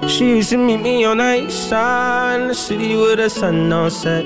She used to meet me on the east side in the city with the sun all set.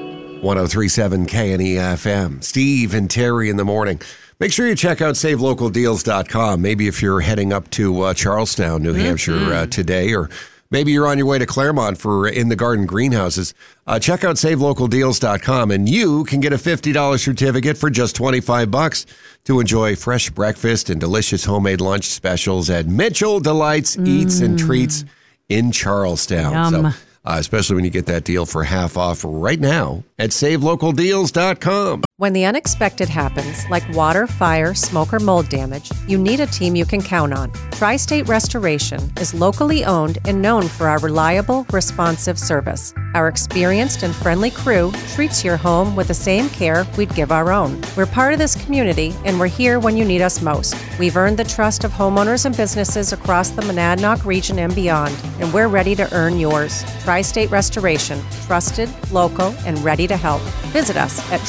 1037 KNEFM. Steve and Terry in the morning. Make sure you check out SaveLocalDeals.com. Maybe if you're heading up to Charlestown, New Hampshire today, or maybe you're on your way to Claremont for In the Garden greenhouses. Check out SaveLocalDeals.com, and you can get a $50 certificate for just $25 to enjoy fresh breakfast and delicious homemade lunch specials at Mitchell Delights Eats and Treats in Charlestown. Yum. So, especially when you get that deal for half off right now at SaveLocalDeals.com. When the unexpected happens, like water, fire, smoke, or mold damage, you need a team you can count on. Tri-State Restoration is locally owned and known for our reliable, responsive service. Our experienced and friendly crew treats your home with the same care we'd give our own. We're part of this community, and we're here when you need us most. We've earned the trust of homeowners and businesses across the Monadnock region and beyond, and we're ready to earn yours. Tri-State Restoration, trusted, local, and ready to help. Visit us at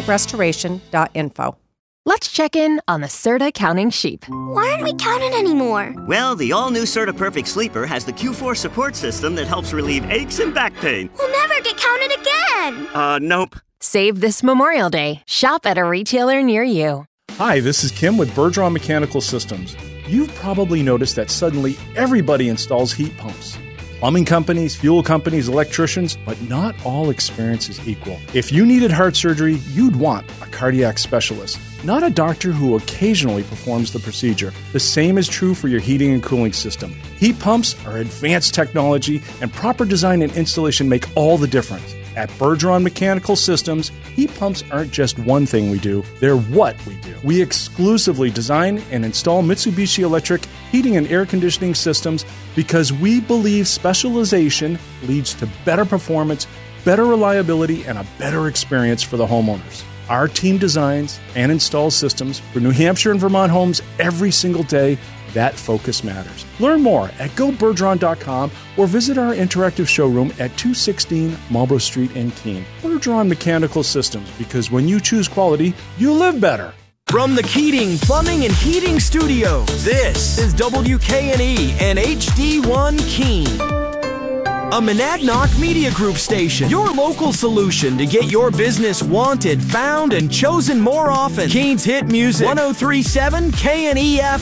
tristaterestoration.info. Let's check in on the Serta counting sheep. Why aren't we counted anymore? Well, the all-new Serta Perfect Sleeper has the Q4 support system that helps relieve aches and back pain. We'll never get counted again. Nope. Save this Memorial Day. Shop at a retailer near you. Hi, this is Kim with Bergeron Mechanical Systems. You've probably noticed that suddenly everybody installs heat pumps. Plumbing companies, fuel companies, electricians, but not all experience is equal. If you needed heart surgery, you'd want a cardiac specialist, not a doctor who occasionally performs the procedure. The same is true for your heating and cooling system. Heat pumps are advanced technology, and proper design and installation make all the difference. At Bergeron Mechanical Systems, heat pumps aren't just one thing we do, they're what we do. We exclusively design and install Mitsubishi Electric heating and air conditioning systems because we believe specialization leads to better performance, better reliability, and a better experience for the homeowners. Our team designs and installs systems for New Hampshire and Vermont homes every single day. That focus matters. Learn more at gobergeron.com or visit our interactive showroom at 216 Marlborough Street in Keene. Bergeron Mechanical Systems, because when you choose quality, you live better. From the Keating Plumbing and Heating Studios, this is WKNE and HD1 Keene, a Monadnock Media Group station. Your local solution to get your business wanted, found, and chosen more often. Keene's Hit Music, 1037 KNEF.